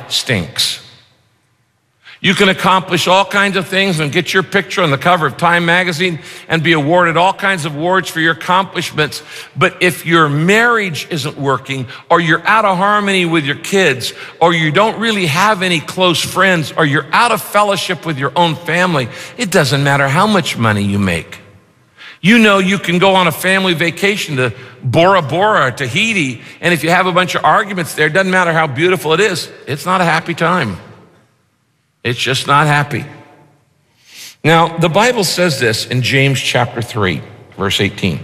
stinks. You can accomplish all kinds of things and get your picture on the cover of Time magazine and be awarded all kinds of awards for your accomplishments. But if your marriage isn't working, or you're out of harmony with your kids, or you don't really have any close friends, or you're out of fellowship with your own family, it doesn't matter how much money you make. You know, you can go on a family vacation to Bora Bora, Tahiti, and if you have a bunch of arguments there, it doesn't matter how beautiful it is, it's not a happy time. It's just not happy. Now, the Bible says this in James chapter 3, verse 18.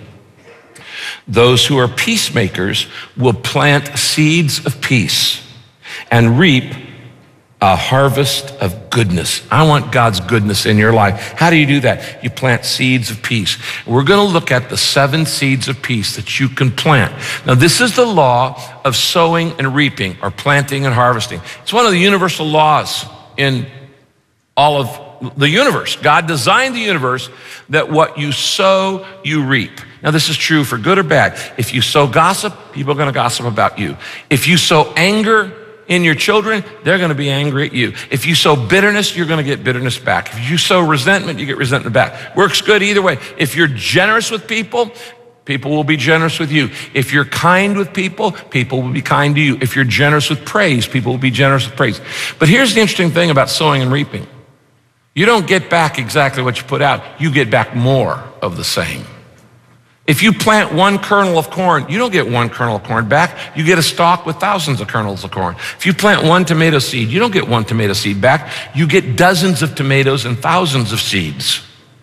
Those who are peacemakers will plant seeds of peace and reap a harvest of goodness. I want God's goodness in your life. How do you do that? You plant seeds of peace. We're going to look at the 7 seeds of peace that you can plant. Now, this is the law of sowing and reaping, or planting and harvesting. It's one of the universal laws in all of the universe. God designed the universe that what you sow, you reap. Now, this is true for good or bad. If you sow gossip, people are going to gossip about you. If you sow anger in your children, they're going to be angry at you. If you sow bitterness, you're going to get bitterness back. If you sow resentment, you get resentment back. Works good either way. If you're generous with people, people will be generous with you. If you're kind with people, people will be kind to you. If you're generous with praise, people will be generous with praise. But here's the interesting thing about sowing and reaping. You don't get back exactly what you put out. You get back more of the same. If you plant 1 kernel of corn, you don't get 1 kernel of corn back. You get a stalk with thousands of kernels of corn. If you plant 1 tomato seed, you don't get 1 tomato seed back. You get dozens of tomatoes and thousands of seeds.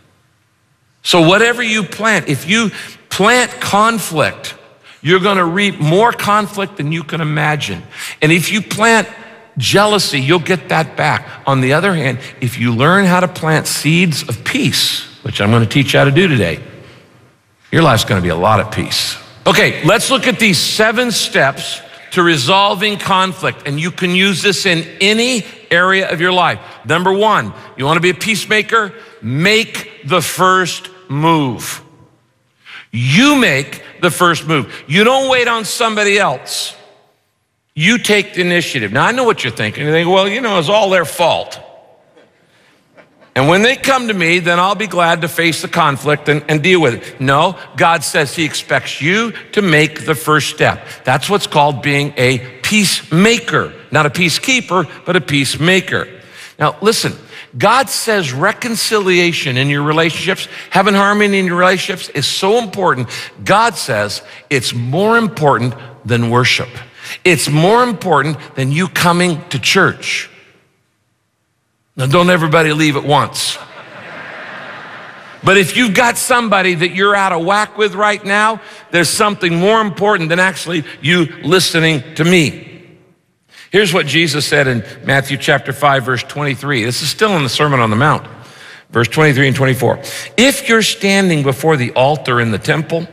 So whatever you plant, if you plant conflict, you're going to reap more conflict than you can imagine. And if you plant jealousy, you'll get that back. On the other hand, if you learn how to plant seeds of peace, which I'm going to teach you how to do today, your life's going to be a lot of peace. Okay, let's look at these 7 steps to resolving conflict. And you can use this in any area of your life. Number 1, you want to be a peacemaker? Make the first move. You make the first move. You don't wait on somebody else. You take the initiative. Now, I know what you're thinking. You think, well, you know, it's all their fault. And when they come to me, then I'll be glad to face the conflict and deal with it. No, God says he expects you to make the first step. That's what's called being a peacemaker. Not a peacekeeper, but a peacemaker. Now, listen, God says reconciliation in your relationships, having harmony in your relationships is so important. God says it's more important than worship. It's more important than you coming to church. Now, don't everybody leave at once. But if you've got somebody that you're out of whack with right now, there's something more important than actually you listening to me. Here's what Jesus said in Matthew chapter 5, verse 23. This is still in the Sermon on the Mount, verse 23 and 24. If you're standing before the altar in the temple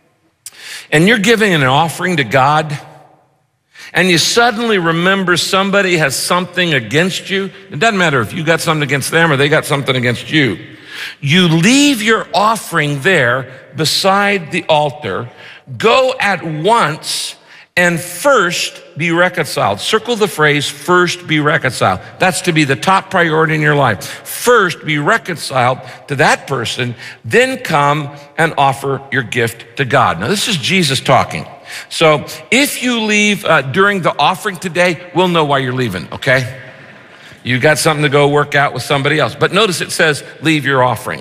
and you're giving an offering to God, and you suddenly remember somebody has something against you, it doesn't matter if you got something against them or they got something against you. You leave your offering there beside the altar, go at once and first be reconciled. Circle the phrase, first be reconciled. That's to be the top priority in your life. First be reconciled to that person, then come and offer your gift to God. Now, this is Jesus talking. So if you leave during the offering today, we'll know why you're leaving, okay? You got something to go work out with somebody else. But notice it says, leave your offering.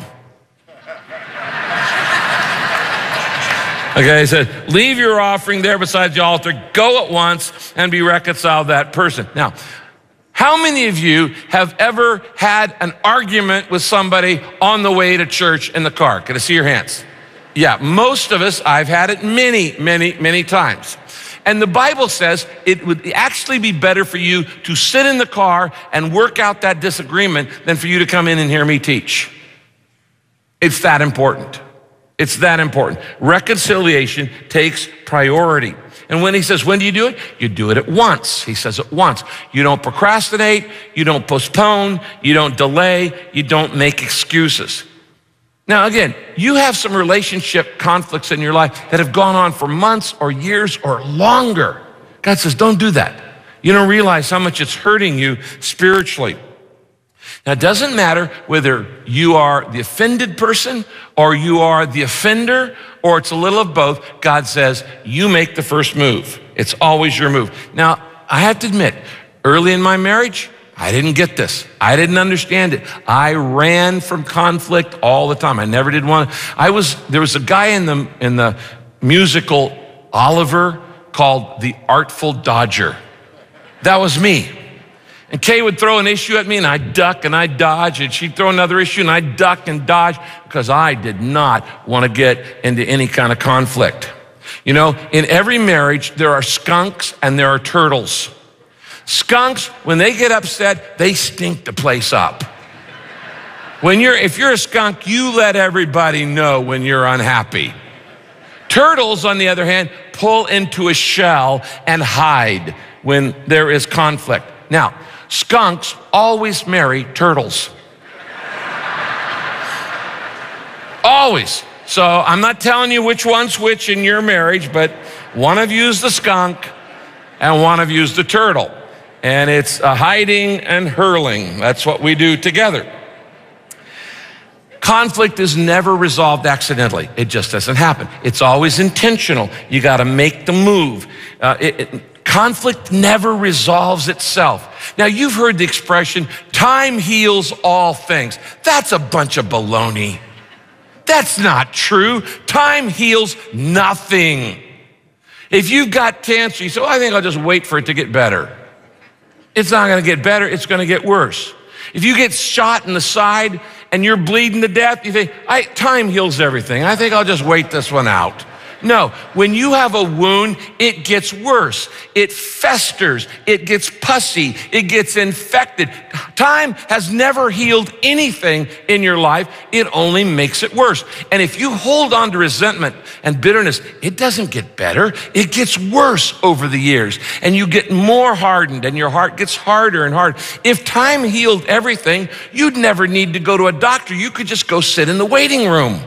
Okay, it says, leave your offering there beside the altar, go at once and be reconciled to that person. Now, how many of you have ever had an argument with somebody on the way to church in the car? Can I see your hands? Yeah, most of us, I've had it many times. And the Bible says it would actually be better for you to sit in the car and work out that disagreement than for you to come in and hear me teach. It's that important. It's that important. Reconciliation takes priority. And when he says, when do you do it? You do it at once. He says at once. You don't procrastinate, you don't postpone, you don't delay, you don't make excuses. Now, again, you have some relationship conflicts in your life that have gone on for months or years or longer. God says, don't do that. You don't realize how much it's hurting you spiritually. Now, it doesn't matter whether you are the offended person or you are the offender or it's a little of both. God says, you make the first move. It's always your move. Now, I have to admit, early in my marriage, I didn't get this. I didn't understand it. I ran from conflict all the time. I never did want to. There was a guy in the musical Oliver called the Artful Dodger. That was me. And Kay would throw an issue at me and I'd duck and I'd dodge, and she'd throw another issue and I'd duck and dodge because I did not want to get into any kind of conflict. You know, in every marriage, there are skunks and there are turtles. Skunks, when they get upset, they stink the place up. If you're a skunk, you let everybody know when you're unhappy. Turtles, on the other hand, pull into a shell and hide when there is conflict. Now, skunks always marry turtles. Always. So I'm not telling you which one's which in your marriage, but one of you's the skunk and one of you's the turtle. And it's hiding and hurling. That's what we do together. Conflict is never resolved accidentally. It just doesn't happen. It's always intentional. You got to make the move. Conflict never resolves itself. Now, you've heard the expression, time heals all things. That's a bunch of baloney. That's not true. Time heals nothing. If you've got cancer, you say, I think I'll just wait for it to get better. It's not going to get better. It's going to get worse. If you get shot in the side and you're bleeding to death, you think, time heals everything. I think I'll just wait this one out. No, when you have a wound, it gets worse. It festers. It gets pussy. It gets infected. Time has never healed anything in your life. It only makes it worse. And if you hold on to resentment and bitterness, it doesn't get better. It gets worse over the years. And you get more hardened and your heart gets harder and harder. If time healed everything, you'd never need to go to a doctor. You could just go sit in the waiting room.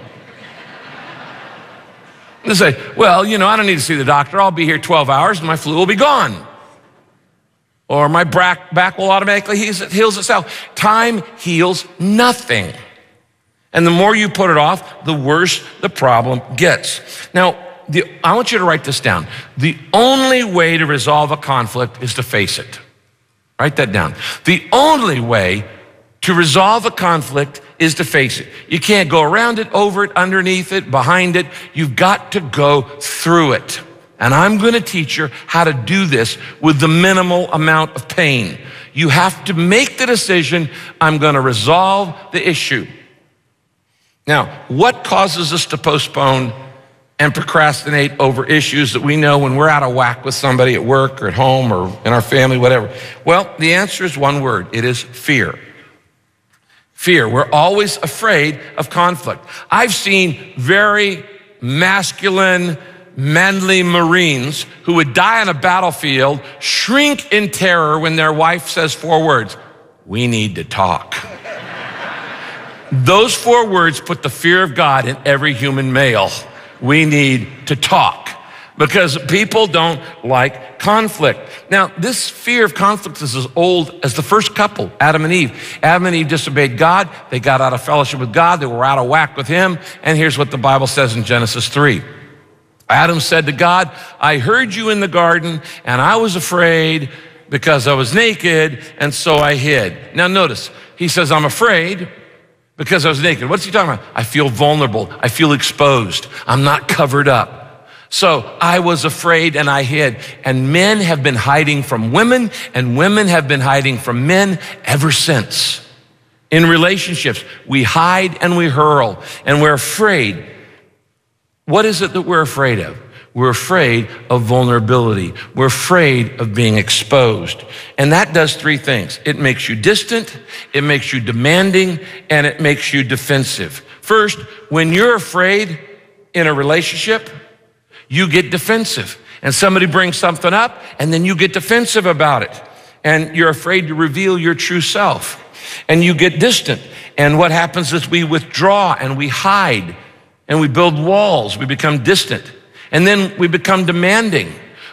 They say, I don't need to see the doctor. I'll be here 12 hours and my flu will be gone. Or my back will automatically heals itself. Time heals nothing. And the more you put it off, the worse the problem gets. Now, I want you to write this down. The only way to resolve a conflict is to face it. Write that down. The only way to resolve a conflict is to face it. You can't go around it, over it, underneath it, behind it. You've got to go through it. And I'm going to teach you how to do this with the minimal amount of pain. You have to make the decision, I'm going to resolve the issue. Now, what causes us to postpone and procrastinate over issues that we know when we're out of whack with somebody at work or at home or in our family, whatever? Well, the answer is one word. It is fear. Fear. We're always afraid of conflict. I've seen very masculine, manly Marines who would die on a battlefield shrink in terror when their wife says 4 words, "We need to talk." Those 4 words put the fear of God in every human male. We need to talk. Because people don't like conflict. Now, this fear of conflict is as old as the first couple, Adam and Eve. Adam and Eve disobeyed God. They got out of fellowship with God. They were out of whack with him. And here's what the Bible says in Genesis 3. Adam said to God, I heard you in the garden, and I was afraid because I was naked, and so I hid. Now notice, he says, I'm afraid because I was naked. What's he talking about? I feel vulnerable. I feel exposed. I'm not covered up. So I was afraid and I hid. And men have been hiding from women and women have been hiding from men ever since. In relationships, we hide and we hurl and we're afraid. What is it that we're afraid of? We're afraid of vulnerability. We're afraid of being exposed. And that does 3 things. It makes you distant, it makes you demanding, and it makes you defensive. First, when you're afraid in a relationship, you get defensive. And somebody brings something up, and then you get defensive about it. And you're afraid to reveal your true self. And you get distant. And what happens is we withdraw and we hide and we build walls. We become distant. And then we become demanding.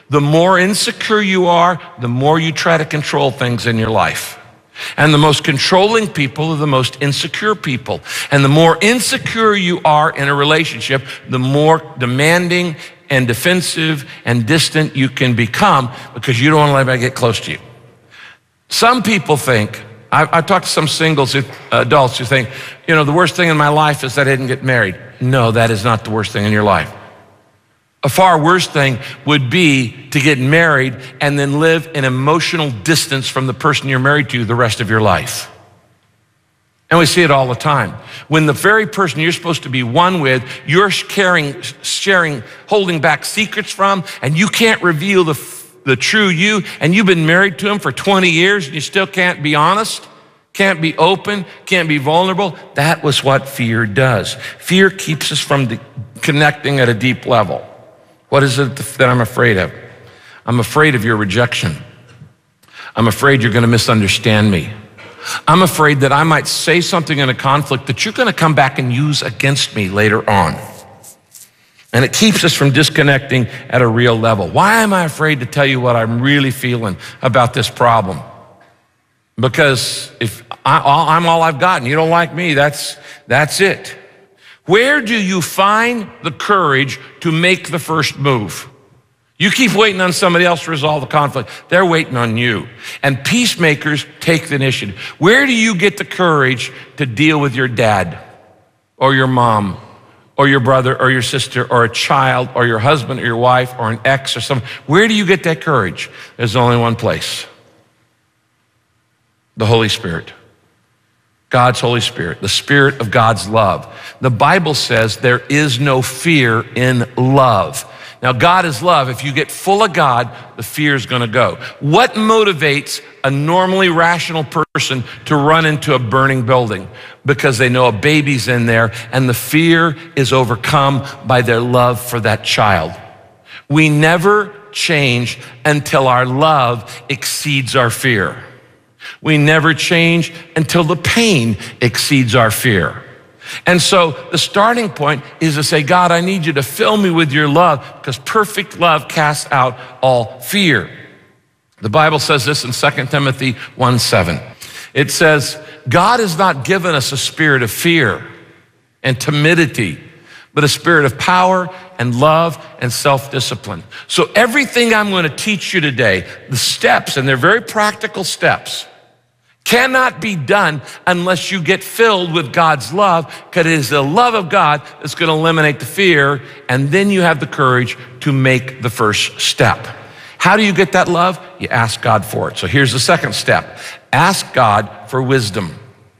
The more insecure you are, the more you try to control things in your life. And the most controlling people are the most insecure people. And the more insecure you are in a relationship, the more demanding and defensive and distant you can become because you don't want to let anybody get close to you. Some people think, I've talked to some singles, adults who think, the worst thing in my life is that I didn't get married. No, that is not the worst thing in your life. A far worse thing would be to get married and then live in emotional distance from the person you're married to the rest of your life. And we see it all the time. When the very person you're supposed to be one with, you're sharing, holding back secrets from, and you can't reveal the true you, and you've been married to him for 20 years and you still can't be honest, can't be open, can't be vulnerable. That was what fear does. Fear keeps us from connecting at a deep level. What is it that I'm afraid of? I'm afraid of your rejection. I'm afraid you're going to misunderstand me. I'm afraid that I might say something in a conflict that you're going to come back and use against me later on. And it keeps us from disconnecting at a real level. Why am I afraid to tell you what I'm really feeling about this problem? Because if I'm all I've got and you don't like me, that's it. Where do you find the courage to make the first move? You keep waiting on somebody else to resolve the conflict. They're waiting on you. And peacemakers take the initiative. Where do you get the courage to deal with your dad or your mom or your brother or your sister or a child or your husband or your wife or an ex or something? Where do you get that courage? There's only one place. The Holy Spirit. God's Holy Spirit, the Spirit of God's love. The Bible says there is no fear in love. Now, God is love. If you get full of God, the fear is going to go. What motivates a normally rational person to run into a burning building? Because they know a baby's in there and the fear is overcome by their love for that child. We never change until our love exceeds our fear. We never change until the pain exceeds our fear. And so the starting point is to say, God, I need you to fill me with your love because perfect love casts out all fear. The Bible says this in 2 Timothy 1:7. It says, God has not given us a spirit of fear and timidity, but a spirit of power and love and self-discipline. So everything I'm going to teach you today, the steps, and they're very practical steps, cannot be done unless you get filled with God's love, because it is the love of God that's going to eliminate the fear, and then you have the courage to make the first step. How do you get that love? You ask God for it. So here's the second step. Ask God for wisdom.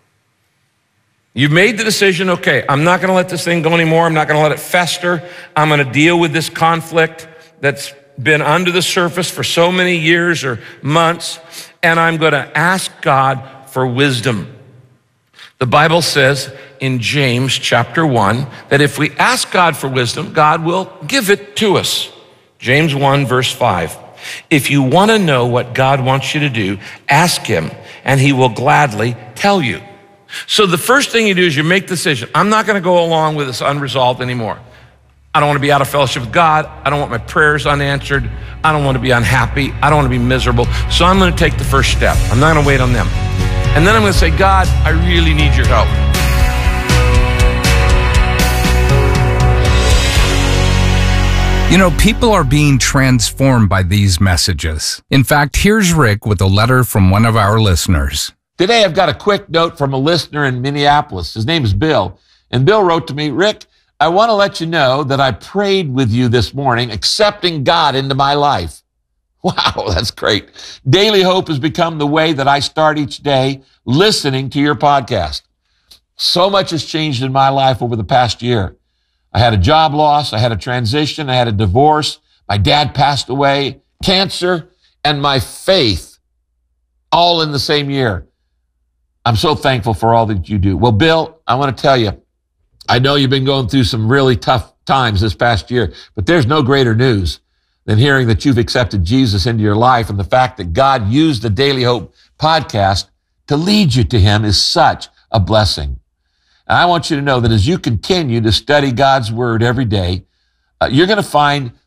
You've made the decision, okay, I'm not going to let this thing go anymore. I'm not going to let it fester. I'm going to deal with this conflict that's been under the surface for so many years or months, and I'm going to ask God for wisdom. The Bible says in James chapter 1 that if we ask God for wisdom, God will give it to us. James 1 verse 5. If you want to know what God wants you to do, ask him, and he will gladly tell you. So the first thing you do is you make the decision. I'm not going to go along with this unresolved anymore. I don't want to be out of fellowship with God. I don't want my prayers unanswered. I don't want to be unhappy. I don't want to be miserable. So I'm going to take the first step. I'm not going to wait on them. And then I'm going to say, God, I really need your help. You know, people are being transformed by these messages. In fact, here's Rick with a letter from one of our listeners. Today, I've got a quick note from a listener in Minneapolis. His name is Bill. And Bill wrote to me, Rick, I want to let you know that I prayed with you this morning, accepting God into my life. Wow, that's great. Daily Hope has become the way that I start each day listening to your podcast. So much has changed in my life over the past year. I had a job loss, I had a transition, I had a divorce, my dad passed away, cancer, and my faith, all in the same year. I'm so thankful for all that you do. Well, Bill, I want to tell you, I know you've been going through some really tough times this past year, but there's no greater news than hearing that you've accepted Jesus into your life, and the fact that God used the Daily Hope podcast to lead you to him is such a blessing. And I want you to know that as you continue to study God's word every day, you're going to find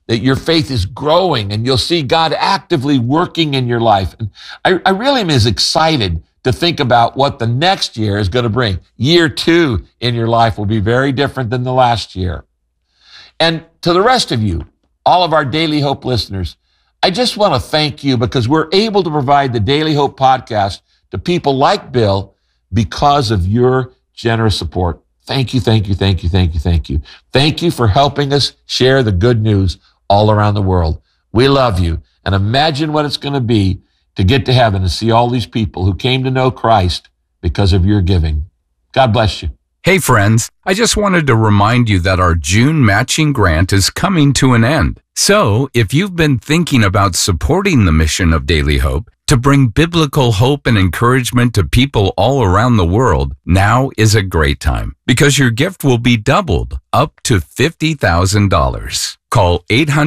that your faith is growing and you'll see God actively working in your life. And I really am as excited to think about what the next year is going to bring. Year 2 in your life will be very different than the last year. And to the rest of you, all of our Daily Hope listeners, I just want to thank you because we're able to provide the Daily Hope podcast to people like Bill because of your generous support. Thank you, thank you, thank you, thank you, thank you. Thank you for helping us share the good news all around the world. We love you. And imagine what it's going to be to get to heaven and see all these people who came to know Christ because of your giving. God bless you. Hey friends, I just wanted to remind you that our June matching grant is coming to an end. So if you've been thinking about supporting the mission of Daily Hope to bring biblical hope and encouragement to people all around the world, now is a great time because your gift will be doubled up to $50,000. Call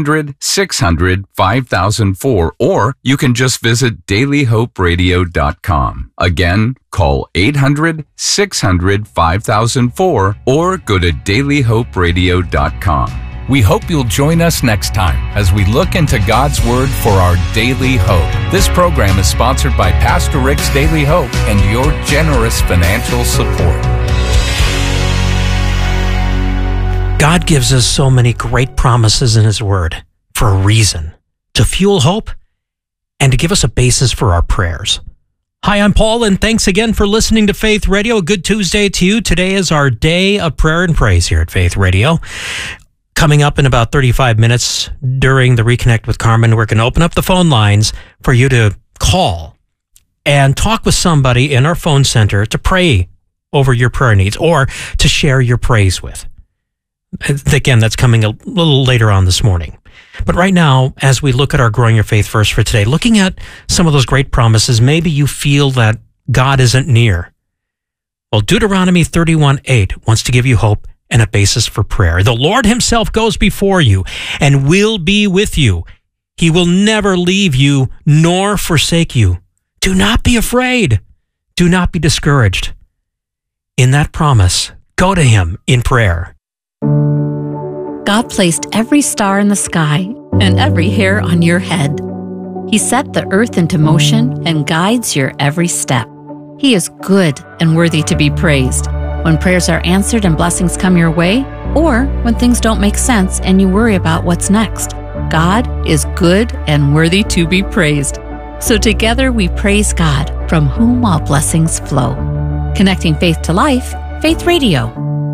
800-600-5004 or you can just visit dailyhoperadio.com. Again, call 800-600-5004 or go to dailyhoperadio.com. We hope you'll join us next time as we look into God's Word for our daily hope. This program is sponsored by Pastor Rick's Daily Hope and your generous financial support. God gives us so many great promises in His Word for a reason, to fuel hope and to give us a basis for our prayers. Hi, I'm Paul, and thanks again for listening to Faith Radio. A good Tuesday to you. Today is our day of prayer and praise here at Faith Radio. Coming up in about 35 minutes during the Reconnect with Carmen, we're going to open up the phone lines for you to call and talk with somebody in our phone center to pray over your prayer needs or to share your praise with. Again, that's coming a little later on this morning. But right now, as we look at our Growing Your Faith verse for today, looking at some of those great promises, maybe you feel that God isn't near. Well, Deuteronomy 31:8 wants to give you hope and a basis for prayer. The Lord Himself goes before you and will be with you. He will never leave you nor forsake you. Do not be afraid. Do not be discouraged. In that promise, go to Him in prayer. God placed every star in the sky and every hair on your head. He set the earth into motion and guides your every step. He is good and worthy to be praised. When prayers are answered and blessings come your way, or when things don't make sense and you worry about what's next, God is good and worthy to be praised. So together we praise God, from whom all blessings flow. Connecting faith to life, Faith Radio.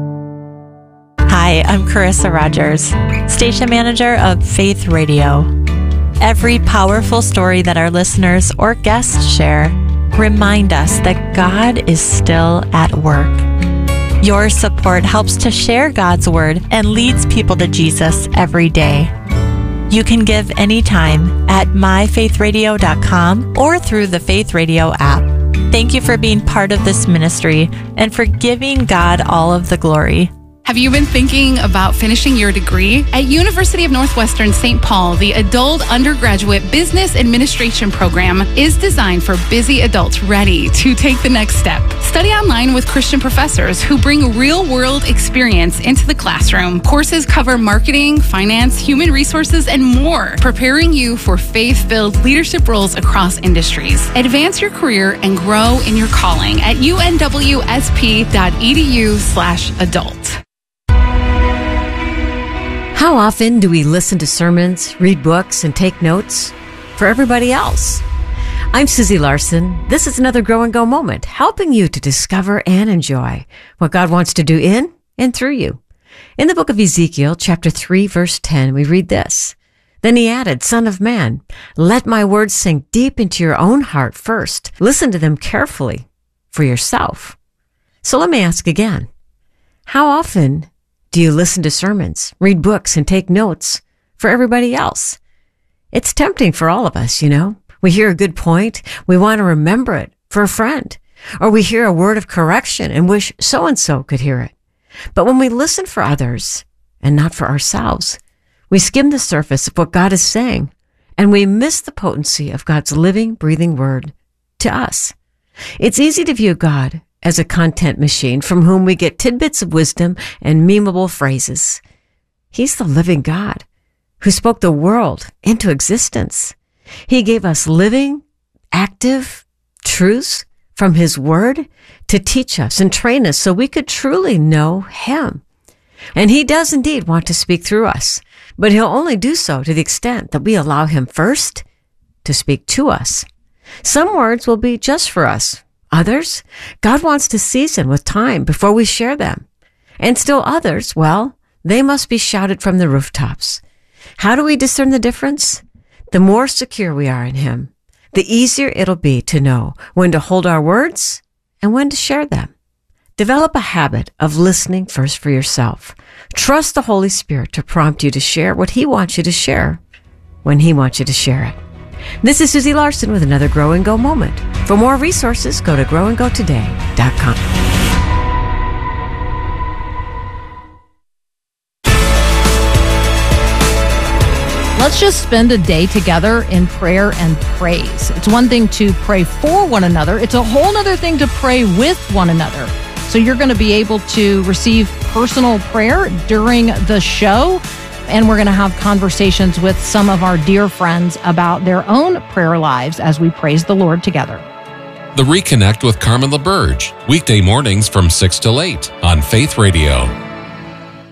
Hi, I'm Carissa Rogers, station manager of Faith Radio. Every powerful story that our listeners or guests share remind us that God is still at work. Your support helps to share God's Word and leads people to Jesus every day. You can give anytime at myfaithradio.com or through the Faith Radio app. Thank you for being part of this ministry and for giving God all of the glory. Have you been thinking about finishing your degree? At University of Northwestern St. Paul, the Adult Undergraduate Business Administration program is designed for busy adults ready to take the next step. Study online with Christian professors who bring real-world experience into the classroom. Courses cover marketing, finance, human resources, and more, preparing you for faith-filled leadership roles across industries. Advance your career and grow in your calling at unwsp.edu/adult. How often do we listen to sermons, read books, and take notes for everybody else? I'm Susie Larson. This is another Grow and Go moment, helping you to discover and enjoy what God wants to do in and through you. In the book of Ezekiel, chapter 3, verse 10, we read this. Then he added, Son of man, let my words sink deep into your own heart first. Listen to them carefully for yourself. So let me ask again, how often do you listen to sermons, read books, and take notes for everybody else? It's tempting for all of us, you know. We hear a good point, we want to remember it for a friend, or we hear a word of correction and wish so-and-so could hear it. But when we listen for others and not for ourselves, we skim the surface of what God is saying, and we miss the potency of God's living, breathing word to us. It's easy to view God as a content machine from whom we get tidbits of wisdom and memeable phrases. He's the living God who spoke the world into existence. He gave us living, active truths from his word to teach us and train us so we could truly know him. And he does indeed want to speak through us, but he'll only do so to the extent that we allow him first to speak to us. Some words will be just for us. Others, God wants to season with time before we share them. And still others, well, they must be shouted from the rooftops. How do we discern the difference? The more secure we are in him, the easier it'll be to know when to hold our words and when to share them. Develop a habit of listening first for yourself. Trust the Holy Spirit to prompt you to share what he wants you to share when he wants you to share it. This is Susie Larson with another Grow and Go moment. For more resources, go to growandgotoday.com. Let's just spend a day together in prayer and praise. It's one thing to pray for one another. It's a whole other thing to pray with one another. So you're going to be able to receive personal prayer during the show. And we're going to have conversations with some of our dear friends about their own prayer lives as we praise the Lord together. The Reconnect with Carmen LaBerge, weekday mornings from 6 till 8 on Faith Radio.